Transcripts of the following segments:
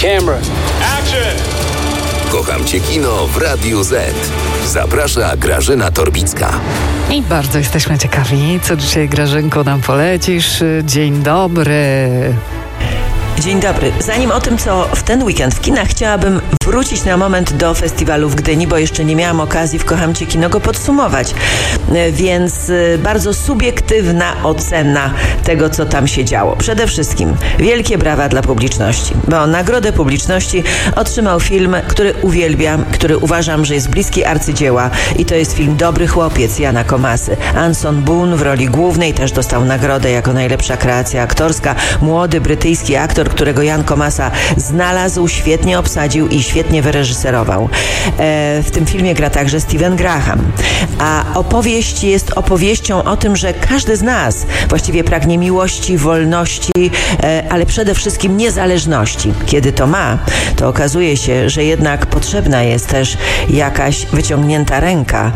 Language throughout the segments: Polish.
Camera. Action! Kocham Cię kino w Radiu Z. Zaprasza Grażyna Torbicka. I bardzo jesteśmy ciekawi, co dzisiaj, Grażynko, nam polecisz. Dzień dobry. Dzień dobry. Zanim o tym, co w ten weekend w kinach, chciałabym wrócić na moment do festiwalu w Gdyni, bo jeszcze nie miałam okazji w Kocham Cię kino go podsumować. Więc bardzo subiektywna ocena tego, co tam się działo. Przede wszystkim wielkie brawa dla publiczności, bo nagrodę publiczności otrzymał film, który uwielbiam, który uważam, że jest bliski arcydzieła, i to jest film Dobry chłopiec Jana Komasy. Anson Boone w roli głównej też dostał nagrodę jako najlepsza kreacja aktorska. Młody brytyjski aktor, którego Jan Komasa znalazł, świetnie obsadził i świetnie wyreżyserował. W tym filmie gra także Stephen Graham. A opowieść jest opowieścią o tym, że każdy z nas właściwie pragnie miłości, wolności, ale przede wszystkim niezależności. Kiedy to ma, to okazuje się, że jednak potrzebna jest też jakaś wyciągnięta ręka,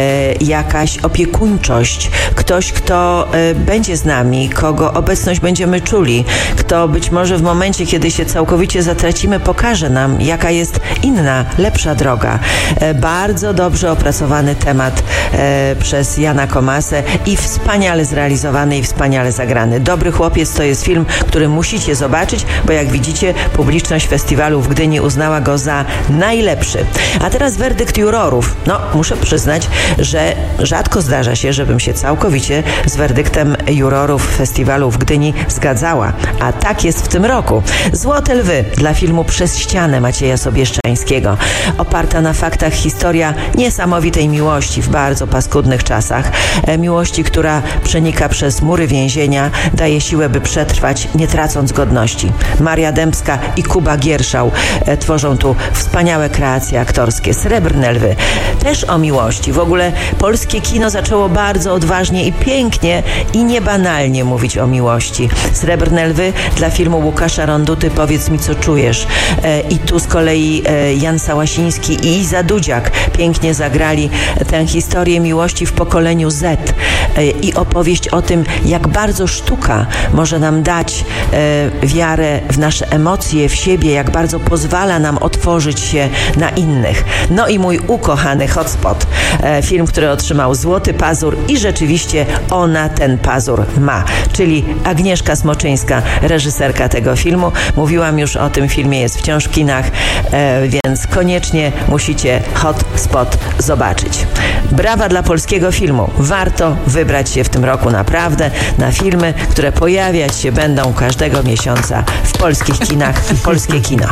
jakaś opiekuńczość, ktoś, kto będzie z nami, kogo obecność będziemy czuli, kto być może w momencie, kiedy się całkowicie zatracimy, pokaże nam, jaka jest inna, lepsza droga. Bardzo dobrze opracowany temat przez Jana Komasę i wspaniale zrealizowany i wspaniale zagrany. Dobry chłopiec to jest film, który musicie zobaczyć, bo jak widzicie, publiczność festiwalu w Gdyni uznała go za najlepszy. A teraz werdykt jurorów. No, muszę przyznać, że rzadko zdarza się, żebym się całkowicie z werdyktem jurorów festiwalu w Gdyni zgadzała. A tak jest w tym roku. Złote Lwy dla filmu Przez ścianę Macieja Sobieszczańskiego. Oparta na faktach historia niesamowitej miłości w bardzo paskudnych czasach. Miłości, która przenika przez mury więzienia, daje siłę, by przetrwać, nie tracąc godności. Maria Dębska i Kuba Gierszał tworzą tu wspaniałe kreacje aktorskie. Srebrne Lwy też o miłości. W ogóle polskie kino zaczęło bardzo odważnie i pięknie i niebanalnie mówić o miłości. Srebrne Lwy dla filmu Łukasza Ronduty Powiedz mi, co czujesz. I tu z kolei Jan Sałasiński i Iza Dudziak pięknie zagrali tę historię miłości w pokoleniu Z i opowieść o tym, jak bardzo sztuka może nam dać wiarę w nasze emocje, w siebie, jak bardzo pozwala nam otworzyć się na innych. No i mój ukochany Hotspot, film, który otrzymał Złoty Pazur i rzeczywiście ona ten pazur ma, czyli Agnieszka Smoczyńska, reżyserka tego filmu. Mówiłam już o tym filmie, jest wciąż w kinach, więc koniecznie musicie Hotspot zobaczyć. Brawa dla polskiego filmu. Warto wybrać się w tym roku naprawdę na filmy, które pojawiać się będą każdego miesiąca w polskich kinach. Polskie kino.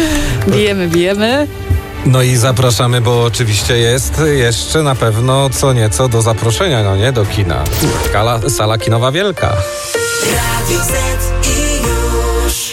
Bijemy. No i zapraszamy, bo oczywiście jest jeszcze na pewno co nieco do zaproszenia, no nie, do kina. Sala kinowa wielka. Radio Z i już.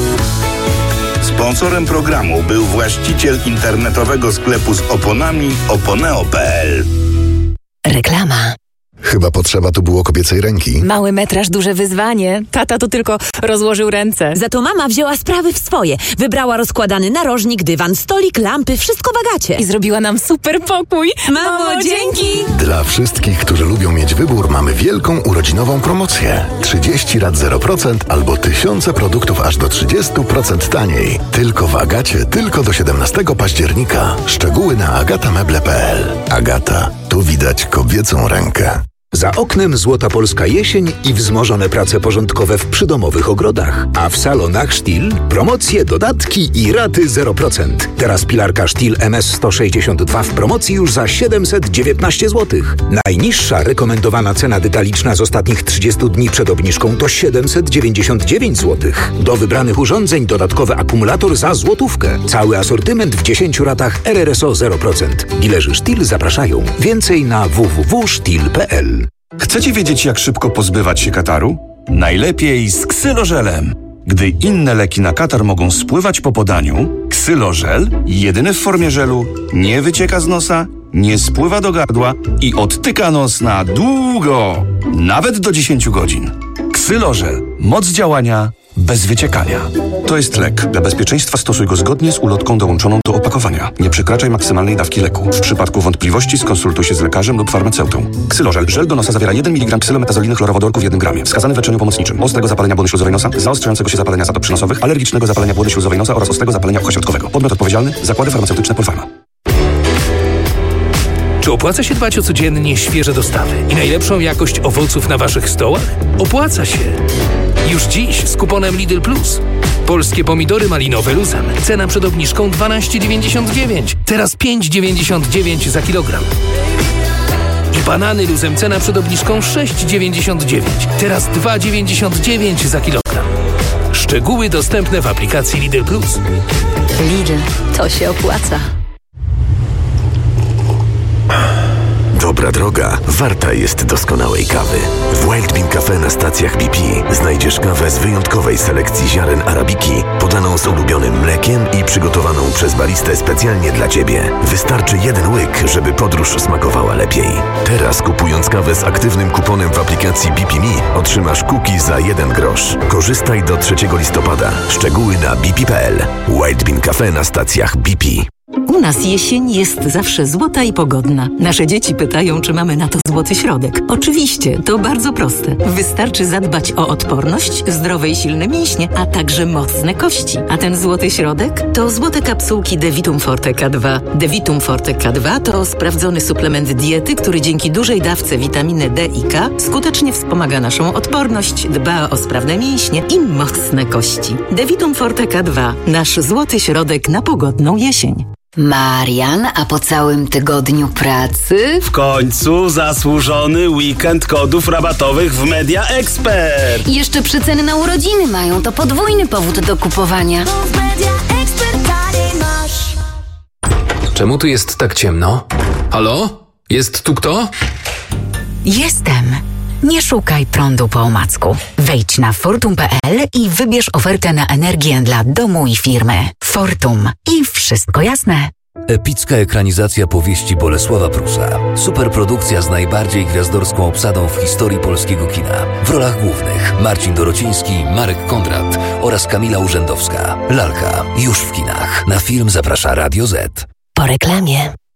Sponsorem programu był właściciel internetowego sklepu z oponami oponeo.pl. Reklama. Chyba potrzeba tu było kobiecej ręki. Mały metraż, duże wyzwanie. Tata tu tylko rozłożył ręce. Za to mama wzięła sprawy w swoje. Wybrała rozkładany narożnik, dywan, stolik, lampy, wszystko w Agacie. I zrobiła nam super pokój. Mamo, dzięki! Dla wszystkich, którzy lubią mieć wybór, mamy wielką urodzinową promocję. 30 rat 0% albo tysiące produktów aż do 30% taniej. Tylko w Agacie, tylko do 17 października. Szczegóły na agatameble.pl. Agata, tu widać kobiecą rękę. Za oknem złota polska jesień i wzmożone prace porządkowe w przydomowych ogrodach. A w salonach Stihl promocje, dodatki i raty 0%. Teraz pilarka Stihl MS162 w promocji już za 719 zł. Najniższa rekomendowana cena detaliczna z ostatnich 30 dni przed obniżką to 799 zł. Do wybranych urządzeń dodatkowy akumulator za złotówkę. Cały asortyment w 10 ratach RRSO 0%. Dilerzy Stihl zapraszają. Więcej na www.stihl.pl. Chcecie wiedzieć, jak szybko pozbywać się kataru? Najlepiej z ksylożelem. Gdy inne leki na katar mogą spływać po podaniu, ksylożel, jedyny w formie żelu, nie wycieka z nosa, nie spływa do gardła i odtyka nos na długo, nawet do 10 godzin. Ksylożel. Moc działania bez wyciekania. To jest lek. Dla bezpieczeństwa stosuj go zgodnie z ulotką dołączoną do opakowania. Nie przekraczaj maksymalnej dawki leku. W przypadku wątpliwości skonsultuj się z lekarzem lub farmaceutą. Ksylożel. Żel do nosa zawiera 1 mg ksylometazoliny chlorowodorku w 1 gramie. Wskazany w leczeniu pomocniczym. Ostrego zapalenia błony śluzowej nosa, zaostrzającego się zapalenia zatop przynosowych, alergicznego zapalenia błony śluzowej nosa oraz ostrego zapalenia ucha środkowego. Podmiot odpowiedzialny. Zakłady farmaceutyczne Polpharma. Czy opłaca się dbać o codziennie świeże dostawy i najlepszą jakość owoców na waszych stołach? Opłaca się! Już dziś z kuponem Lidl Plus. Polskie pomidory malinowe luzem. Cena przed obniżką 12,99. Teraz 5,99 za kilogram. I banany luzem. Cena przed obniżką 6,99. Teraz 2,99 za kilogram. Szczegóły dostępne w aplikacji Lidl Plus. Lidl, to się opłaca. Dobra droga warta jest doskonałej kawy. W Wild Bean Cafe na stacjach BP znajdziesz kawę z wyjątkowej selekcji ziaren arabiki, podaną z ulubionym mlekiem i przygotowaną przez baristę specjalnie dla Ciebie. Wystarczy jeden łyk, żeby podróż smakowała lepiej. Teraz kupując kawę z aktywnym kuponem w aplikacji BP Me otrzymasz cookie za 1 grosz. Korzystaj do 3 listopada. Szczegóły na bp.pl. Wild Bean Cafe na stacjach BP. U nas jesień jest zawsze złota i pogodna. Nasze dzieci pytają, czy mamy na to złoty środek. Oczywiście, to bardzo proste. Wystarczy zadbać o odporność, zdrowe i silne mięśnie, a także mocne kości. A ten złoty środek to złote kapsułki Devitum Forte K2. Devitum Forte K2 to sprawdzony suplement diety, który dzięki dużej dawce witaminy D i K skutecznie wspomaga naszą odporność, dba o sprawne mięśnie i mocne kości. Devitum Forte K2. Nasz złoty środek na pogodną jesień. Marian, a po całym tygodniu pracy? W końcu zasłużony weekend kodów rabatowych w Media Expert. I jeszcze przeceny na urodziny mają, to podwójny powód do kupowania. Czemu tu jest tak ciemno? Halo? Jest tu kto? Jestem. Nie szukaj prądu po omacku. Wejdź na fortum.pl i wybierz ofertę na energię dla domu i firmy. Fortum. I wszystko jasne. Epicka ekranizacja powieści Bolesława Prusa. Superprodukcja z najbardziej gwiazdorską obsadą w historii polskiego kina. W rolach głównych Marcin Dorociński, Marek Kondrat oraz Kamila Urzędowska. Lalka. Już w kinach. Na film zaprasza Radio Z. Po reklamie.